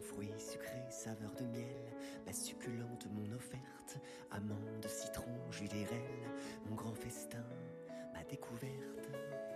Fruits sucrés, saveur de miel, ma succulente, mon offerte, amandes, citron, jus d'érel,